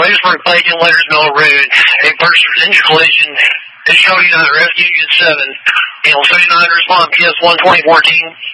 Williamsburg, Bacon, Lettersville Road. A person engine collision. They show you the rescue unit 7. And 79 respond PS 1 2014.